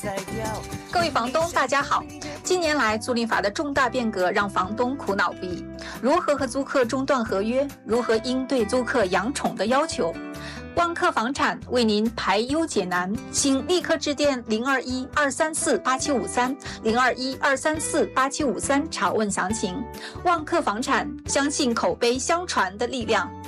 各位房东，大家好。近年来，租赁法的重大变革让房东苦恼不已。如何和租客中断合约？如何应对租客养宠的要求？万客房产为您排忧解难，请立刻致电021-234-8753，021-234-8753查问详情。万客房产，相信口碑相传的力量。